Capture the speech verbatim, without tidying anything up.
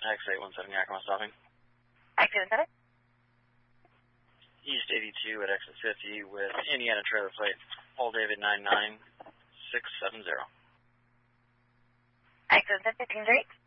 X eight one seven Yakima stopping. X eight one seven. East eighty-two at exit fifty with Indiana trailer plate. Paul David nine nine six seven zero. X seven fifteen, right?